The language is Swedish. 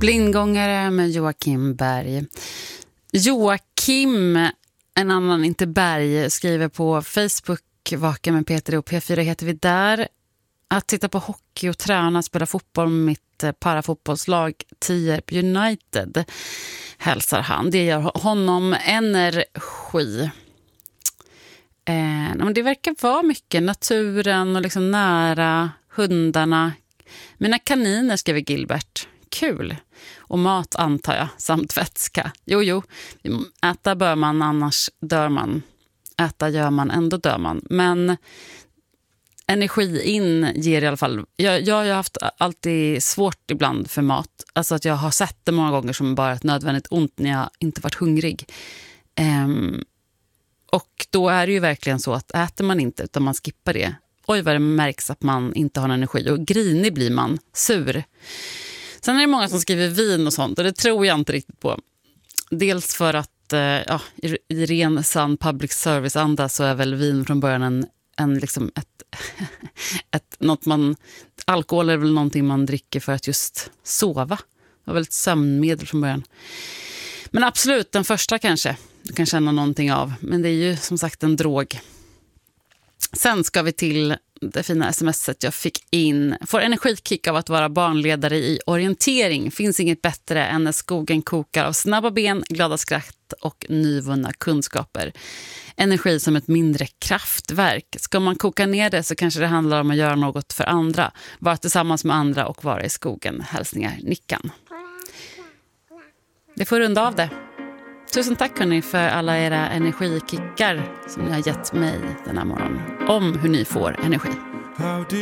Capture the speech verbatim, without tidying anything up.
Blindgångare med Joakim Berg. Joakim, en annan inte Berg, skriver på Facebook: Vaka med Peter och P fyra heter vi där. Att titta på hockey och träna, spela fotboll med mitt parafotbollslag Tierp United, hälsar han. Det gör honom energi. Eh, men det verkar vara mycket naturen och liksom nära hundarna. Mina kaniner, skriver Gilbert. Kul. Och mat, antar jag, samt vätska. Jo, jo. Äta bör man, annars dör man. Äta gör man, ändå dör man. Men energi in ger i alla fall... Jag, jag har haft alltid svårt ibland för mat. Alltså att jag har sett det många gånger som bara ett nödvändigt ont när jag inte varit hungrig. Um, och då är det ju verkligen så att äter man inte utan man skippar det. Oj, vad det märks att man inte har energi. Och grinig blir man, sur. Sen är det många som skriver vin och sånt, och det tror jag inte riktigt på. Dels för att ja, i, i ren sann public service-anda så är väl vin från början en, en liksom ett, ett något man, alkohol är väl någonting man dricker för att just sova. Det var väl ett sömnmedel från början. Men absolut, den första kanske du kan känna någonting av. Men det är ju som sagt en drog. Sen ska vi till det fina smset jag fick in. Får energikick av att vara barnledare i orientering. Finns inget bättre än när skogen kokar av snabba ben, glada skratt och nyvunna kunskaper. Energi som ett mindre kraftverk. Ska man koka ner det så kanske det handlar om att göra något för andra. Vara tillsammans med andra och vara i skogen. Hälsningar, Nickan. Det får runda av det. Tusen tack hörni för alla era energikickar som ni har gett mig den här morgonen om hur ni får energi.